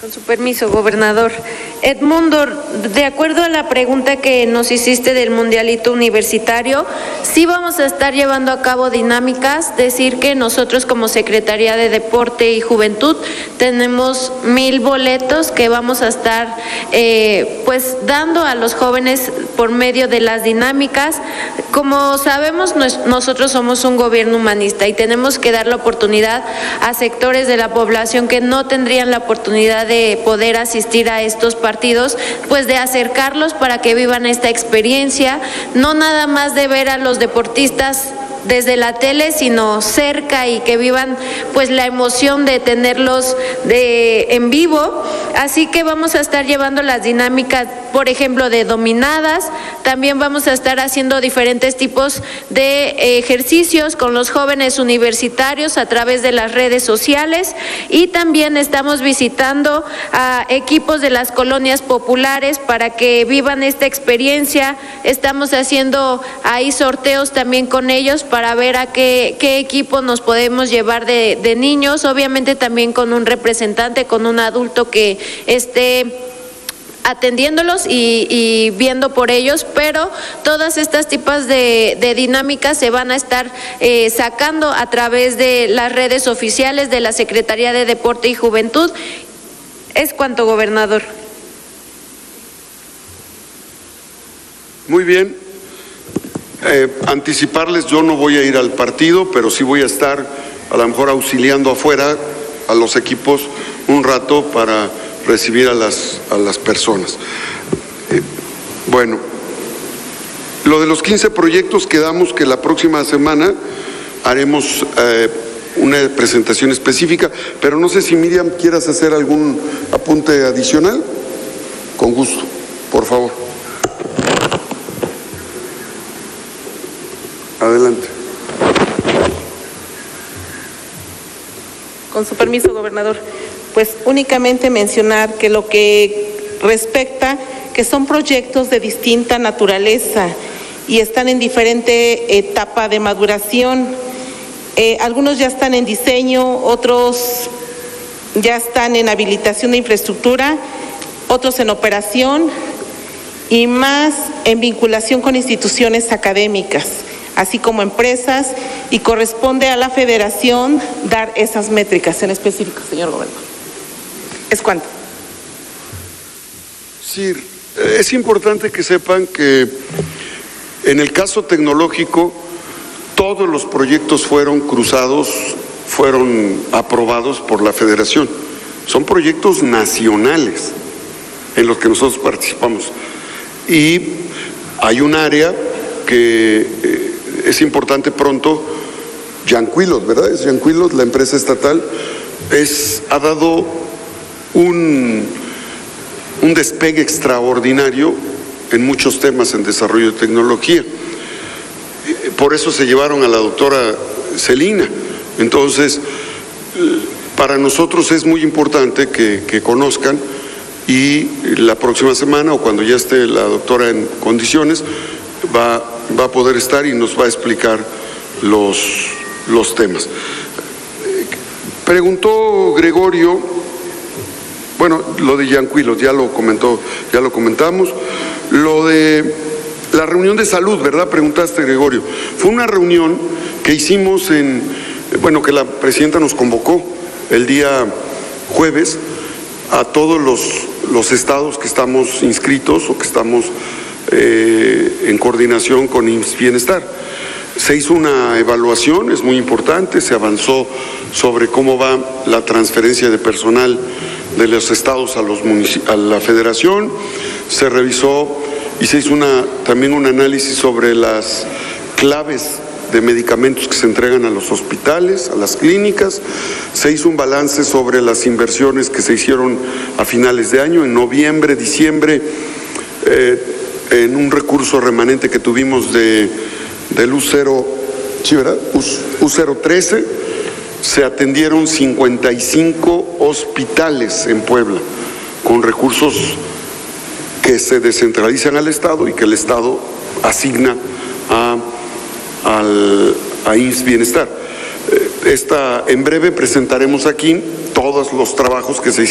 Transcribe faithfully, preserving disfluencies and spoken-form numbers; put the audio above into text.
Con su permiso, gobernador. Edmundo, de acuerdo a la pregunta que nos hiciste del Mundialito Universitario, sí vamos a estar llevando a cabo dinámicas, decir que nosotros como Secretaría de Deporte y Juventud tenemos mil boletos que vamos a estar eh, pues dando a los jóvenes por medio de las dinámicas. Como sabemos, nosotros somos un gobierno humanista y tenemos que dar la oportunidad a sectores de la población que no tendrían la oportunidad de de poder asistir a estos partidos, pues de acercarlos para que vivan esta experiencia, no nada más de ver a los deportistas desde la tele, sino cerca y que vivan pues la emoción de tenerlos de en vivo. Así que vamos a estar llevando las dinámicas, por ejemplo, de dominadas. También vamos a estar haciendo diferentes tipos de ejercicios con los jóvenes universitarios a través de las redes sociales, y también estamos visitando a equipos de las colonias populares para que vivan esta experiencia. Estamos haciendo ahí sorteos también con ellos para ver a qué, qué equipo nos podemos llevar de, de niños, obviamente también con un representante, con un adulto que esté atendiéndolos y, y viendo por ellos, pero todas estas tipos de, de dinámicas se van a estar eh, sacando a través de las redes oficiales de la Secretaría de Deporte y Juventud. Es cuanto, gobernador. Muy bien. Eh, anticiparles, yo no voy a ir al partido, pero sí voy a estar a lo mejor auxiliando afuera a los equipos un rato para recibir a las, a las personas. Eh, bueno, lo de los quince proyectos, quedamos que la próxima semana haremos eh, una presentación específica, pero no sé si Miriam quieras hacer algún apunte adicional. Con gusto, por favor. Adelante. Con su permiso, gobernador, pues únicamente mencionar que lo que respecta, que son proyectos de distinta naturaleza y están en diferente etapa de maduración. Eh, algunos ya están en diseño, otros ya están en habilitación de infraestructura, otros en operación y más en vinculación con instituciones académicas, así como empresas, y corresponde a la Federación dar esas métricas en específico, señor gobernador. ¿Es cuánto? Sí, es importante que sepan que en el caso tecnológico todos los proyectos fueron cruzados, fueron aprobados por la Federación. Son proyectos nacionales en los que nosotros participamos. Y hay un área que eh, es importante pronto, Yanquilos, ¿verdad? Es Yanquilos, la empresa estatal, es, ha dado un, un despegue extraordinario en muchos temas en desarrollo de tecnología. Por eso se llevaron a la doctora Celina. Entonces, para nosotros es muy importante que, que conozcan, y la próxima semana o cuando ya esté la doctora en condiciones va, va a poder estar y nos va a explicar los, los temas. Preguntó Gregorio, bueno, lo de Yanquilos ya lo comentó, ya lo comentamos, lo de la reunión de salud, ¿verdad? Preguntaste, Gregorio. Fue una reunión que hicimos en, bueno, que la presidenta nos convocó el día jueves a todos los, los estados que estamos inscritos o que estamos eh, en coordinación con I M S S Bienestar. Se hizo una evaluación, es muy importante, se avanzó sobre cómo va la transferencia de personal de los estados a, los a la federación, se revisó y se hizo una, también un análisis sobre las claves de medicamentos que se entregan a los hospitales, a las clínicas. Se hizo un balance sobre las inversiones que se hicieron a finales de año, en noviembre, diciembre, eh, en un recurso remanente que tuvimos de, del U cero, ¿sí, verdad? U cero trece, se atendieron cincuenta y cinco hospitales en Puebla, con recursos que se descentralizan al Estado y que el Estado asigna a al a I M S S Bienestar. Esta, en breve presentaremos aquí todos los trabajos que se hicieron